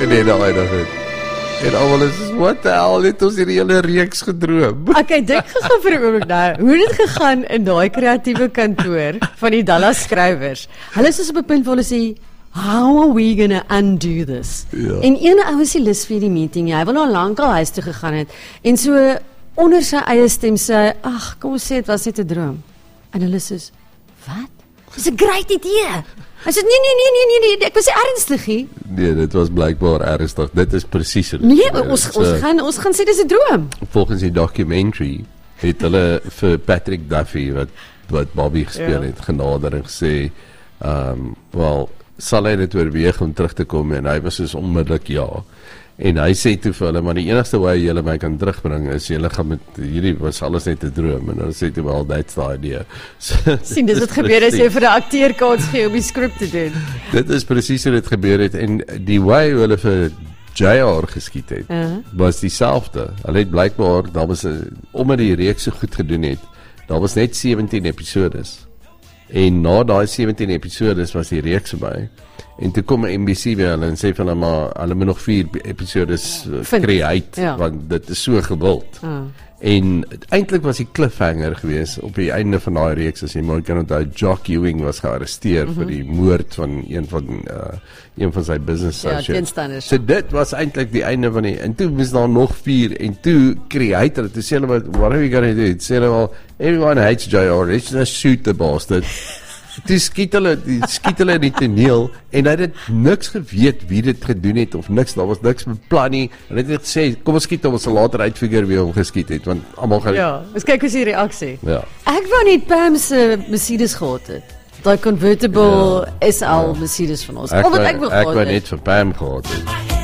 Nee, daai dag het. En almal is, what the hell, het ons hierdie hele reeks gedroom. Okay, dink gegaan vir 'n oomblik nou. Hoe het dit gegaan in daai kreatiewe kantoor van die Dallas skrywers? Hulle is op 'n punt waar hulle sê, how are we gonna undo this? Ja. En een ou is die lus vir die meeting, hy wil nou lankal huis toe gegaan het en so onder sy eie stem sê, ag, kom ons sê dit was net 'n droom. En hulle sê, wat? Dis 'n great idee. Hy sê nee, ek was ernstig hier. Nee, dit was blykbaar ernstig. Dit is presies hoe dit Nee, gebeur het. ons gaan sê dis 'n droom. Volgens die documentary het hulle vir Patrick Duffy wat Bobby gespeel het genader en gesê, wel, sal hy dit oorweeg om terug te kom, en hy was soos onmiddellik ja. En hy sê toe vir hulle, maar die enigste way julle my kan terugbring is julle gaan met hierdie was alles net 'n droom, en hulle sê toe wel, that's the idea. Sien, dis wat gebeur as jy vir 'n akteur kans gee om die skrip te doen. Dit is presies hoe dit gebeur het, en die way hoe hulle vir JR geskiet het, was dieselfde. Hulle het blykbaar, daar was omdat die reeks so goed gedoen het, daar was net 17 episodes. En na daai 17 episodes was die reeks verby. En toe kom NBC by hulle en sê vir hulle, maar hulle moet nog 4 episodes create, want dit is so gewild. En eintlik was die cliffhanger geweest op die einde van daai reeks, as jy mooi kan onthou, Jock Ewing was gearresteer vir die moord van een van sy business associates. So dit was eintlik die einde van die, en toe was daar nog 4, en toe create hulle, toe sê hulle, what are we gonna do? Sê hulle wel, everyone hates JR, let's just shoot the bastard. Toe skiet hulle in die toneel, en hy het niks geweet wie dit gedoen het, of niks, daar was niks beplan nie, en hy het net gesê, kom ons skiet hom, ons sal later uitfigure wie hom geskiet het, want almal gaan... Ja, ons kyk hoe is die reaksie. Ja. Ek wou net Pam se Mercedes gehad het, die convertible SL Mercedes van ons, al wat ek wil gehad het. Ek wou net vir Pam gehad het.